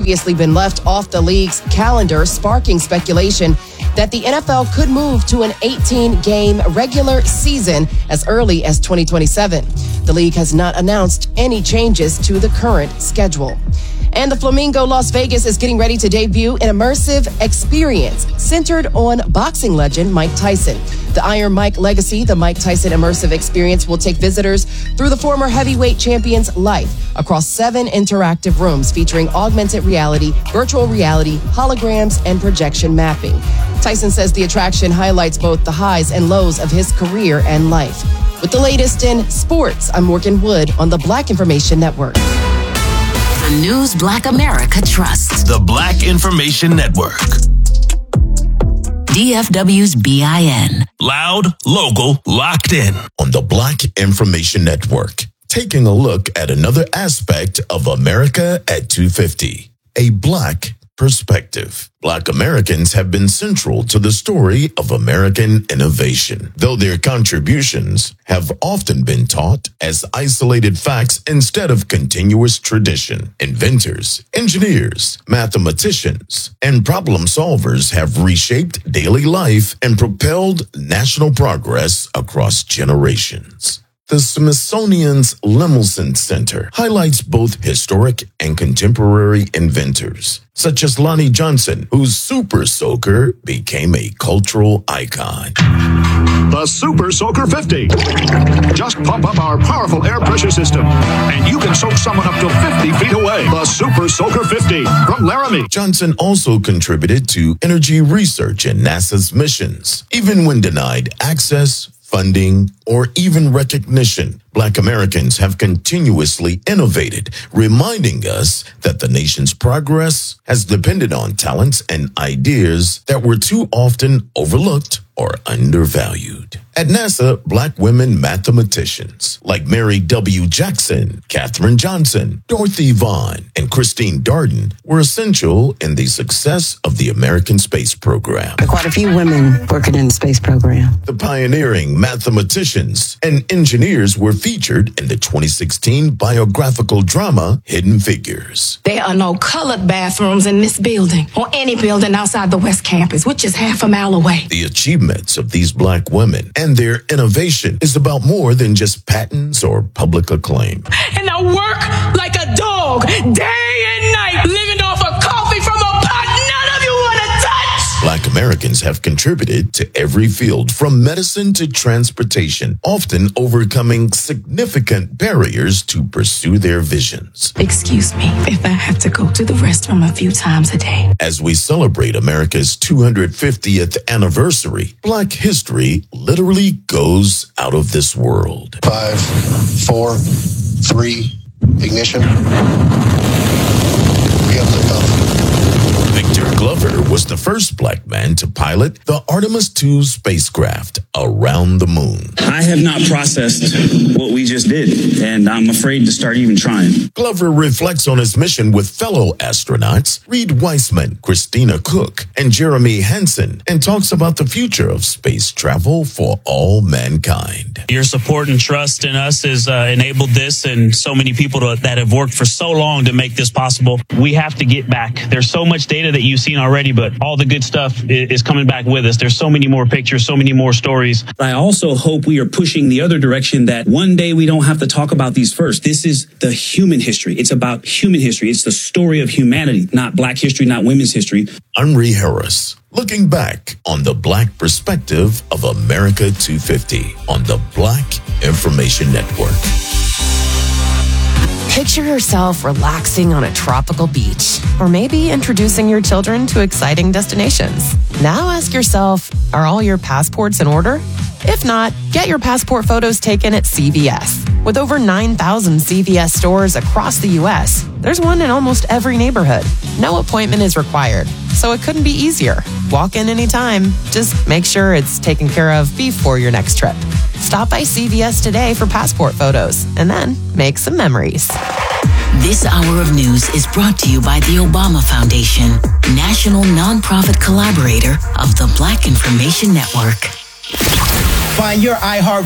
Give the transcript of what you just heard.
previously been left off the league's calendar, sparking speculation that the NFL could move to an 18-game regular season as early as 2027. The league has not announced any changes to the current schedule. And the Flamingo Las Vegas is getting ready to debut an immersive experience centered on boxing legend Mike Tyson. The Iron Mike Legacy, the Mike Tyson immersive experience, will take visitors through the former heavyweight champion's life across 7 interactive rooms featuring augmented reality, virtual reality, holograms, and projection mapping. Tyson says the attraction highlights both the highs and lows of his career and life. With the latest in sports, I'm Morgan Wood on the Black Information Network. The news Black America trusts. The Black Information Network. DFW's BIN. Loud, local, locked in. On the Black Information Network. Taking a look at another aspect of America at 250. A Black perspective. Black Americans have been central to the story of American innovation, though their contributions have often been taught as isolated facts instead of continuous tradition. Inventors, engineers, mathematicians, and problem solvers have reshaped daily life and propelled national progress across generations. The Smithsonian's Lemelson Center highlights both historic and contemporary inventors, such as Lonnie Johnson, whose Super Soaker became a cultural icon. The Super Soaker 50. Just pump up our powerful air pressure system, and you can soak someone up to 50 feet away. The Super Soaker 50 from Laramie. Johnson also contributed to energy research in NASA's missions, even when denied access, funding, or even recognition. Black Americans have continuously innovated, reminding us that the nation's progress has depended on talents and ideas that were too often overlooked or undervalued. At NASA, Black women mathematicians like Mary W. Jackson, Katherine Johnson, Dorothy Vaughan, and Christine Darden were essential in the success of the American space program. There are quite a few women working in the space program. The pioneering mathematicians and engineers were featured in the 2016 biographical drama Hidden Figures. There are no colored bathrooms in this building or any building outside the West Campus, which is half a mile away. The achievements of these Black women and their innovation is about more than just patents or public acclaim. And I work like a dog day and night, living off of coffee from a pot none of you want to touch. Black Americans have contributed to every field from medicine to transportation, often overcoming significant barriers to pursue their visions. Excuse me if I have to go to the restroom a few times a day. As we celebrate America's 250th anniversary, Black history literally goes out of this world. 5, 4, 3, ignition. We have liftoff. Victor Glover was the first Black man to pilot the Artemis II spacecraft around the moon. I have not processed what we just did, and I'm afraid to start even trying. Glover reflects on his mission with fellow astronauts Reed Weissman, Christina Cook, and Jeremy Hansen, and talks about the future of space travel for all mankind. Your support and trust in us has enabled this, and so many people that have worked for so long to make this possible. We have to get back. There's so much data that you've seen already, but all the good stuff is coming back with us. There's so many more pictures, so many more stories. I also hope we are pushing the other direction, that one day we don't have to talk about these first. This is the human history. It's about human history. It's the story of humanity, not Black history, not women's history. Henry Harris, looking back on the Black perspective of America 250 on the Black Information Network. Picture yourself relaxing on a tropical beach, or maybe introducing your children to exciting destinations. Now ask yourself, are all your passports in order? If not, get your passport photos taken at CVS. With over 9,000 CVS stores across the U.S., there's one in almost every neighborhood. No appointment is required, so it couldn't be easier. Walk in anytime. Just make sure it's taken care of before your next trip. Stop by CVS today for passport photos, and then make some memories. This hour of news is brought to you by the Obama Foundation, national nonprofit collaborator of the Black Information Network. Find your iHeart